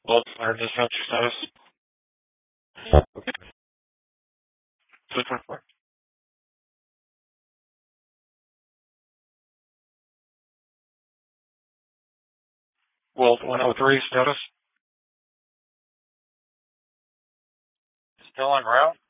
Baltimore dispatch status. Okay. 224. Wolf 103 status. Still en route.